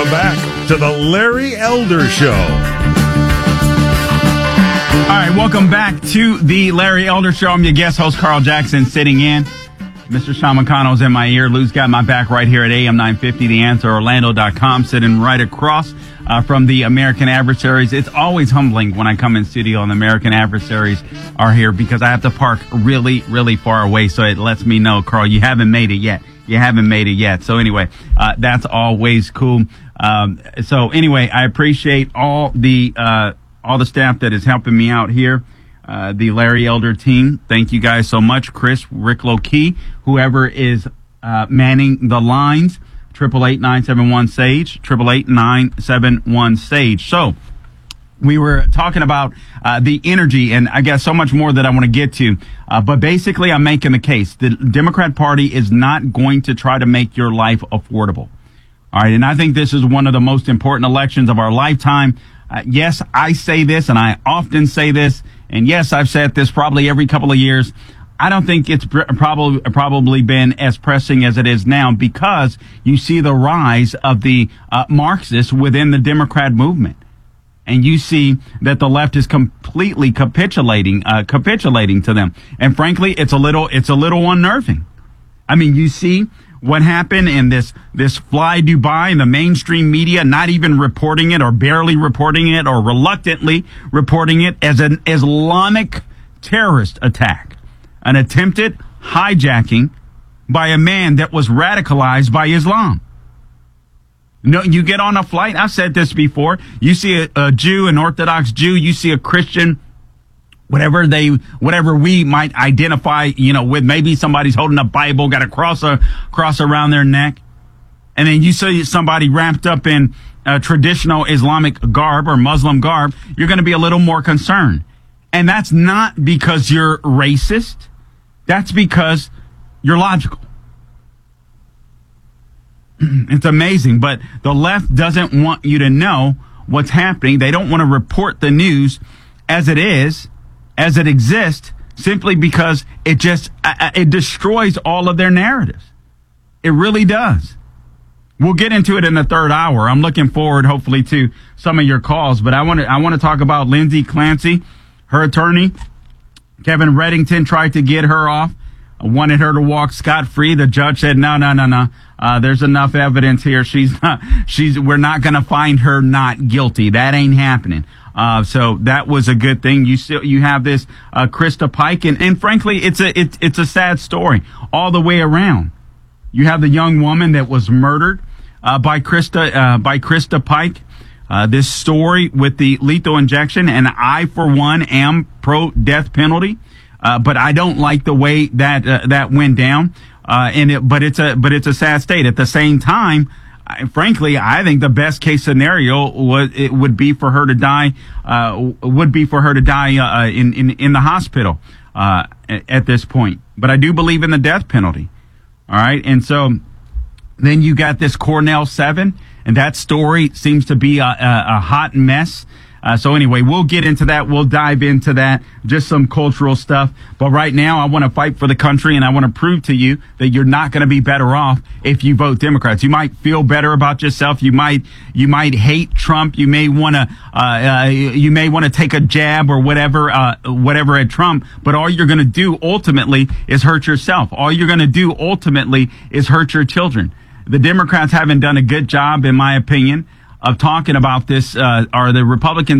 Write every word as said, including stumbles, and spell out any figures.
Welcome back to the Larry Elder Show. All right, welcome back to the Larry Elder Show. I'm your guest host, Carl Jackson, sitting in. Mister Sean McConnell's in my ear. Lou's got my back right here at A M nine fifty, The Answer, Orlando dot com, sitting right across uh, from the American Adversaries. It's always humbling when I come in studio and the American Adversaries are here because I have to park really, really far away. So it lets me know, Carl, you haven't made it yet. You haven't made it yet. So anyway, uh, that's always cool. Um, so anyway, I appreciate all the uh, all the staff that is helping me out here. Uh, the Larry Elder team. Thank you guys so much. Chris, Rick Lokey, whoever is uh, manning the lines. Triple eight nine seven one Sage. Triple eight nine seven one Sage. So we were talking about uh, the energy, and I guess so much more that I want to get to. Uh, but basically, I'm making the case. The Democrat Party is not going to try to make your life affordable. All right. And I think this is one of the most important elections of our lifetime. Uh, yes, I say this, and I often say this. And yes, I've said this probably every couple of years. I don't think it's pr- probably probably been as pressing as it is now because you see the rise of the uh, Marxists within the Democrat movement. And you see that the left is completely capitulating, uh, capitulating to them. And frankly, it's a little, it's a little unnerving. I mean, you see what happened in this, this Fly Dubai and the mainstream media not even reporting it or barely reporting it or reluctantly reporting it as an Islamic terrorist attack, an attempted hijacking by a man that was radicalized by Islam. No, you get on a flight. I've said this before. You see a, a Jew, an Orthodox Jew. You see a Christian, whatever they, whatever we might identify, you know, with. Maybe somebody's holding a Bible, got a cross, a cross around their neck, and then you see somebody wrapped up in uh, traditional Islamic garb or Muslim garb. You're going to be a little more concerned, and that's not because you're racist. That's because you're logical. It's amazing, but the left doesn't want you to know what's happening. They don't want to report the news as it is, as it exists, simply because it just, uh, it destroys all of their narratives. It really does. We'll get into it in the third hour. I'm looking forward, hopefully, to some of your calls, but I want to, I want to talk about Lindsay Clancy, her attorney. Kevin Reddington tried to get her off, wanted her to walk scot-free. The judge said, no, no, no, no. Uh, there's enough evidence here. She's not, she's, we're not going to find her not guilty. That ain't happening. Uh, so that was a good thing. You still, you have this, uh, Krista Pike. And, and frankly, it's a, it's, it's a sad story all the way around. You have the young woman that was murdered, uh, by Krista, uh, by Krista Pike. Uh, this story with the lethal injection, and I, for one, am pro death penalty. Uh, but I don't like the way that, uh, that went down. Uh, and it, but it's a, but it's a sad state. At the same time, I, frankly, I think the best case scenario was, it would be for her to die, uh, would be for her to die, uh, in, in, in the hospital, uh, at, at this point. But I do believe in the death penalty. All right. And so then you got this Cornell seven, and that story seems to be a, a, a hot mess. Uh, so anyway, we'll get into that. We'll dive into that, just some cultural stuff. But right now, I want to fight for the country, and I want to prove to you that you're not going to be better off if you vote Democrats. You might feel better about yourself. You might, you might hate Trump. You may want to, uh, uh, you may want to take a jab or whatever, uh, whatever at Trump. But all you're going to do ultimately is hurt yourself. All you're going to do ultimately is hurt your children. The Democrats haven't done a good job, in my opinion, of talking about this, uh, or the Republicans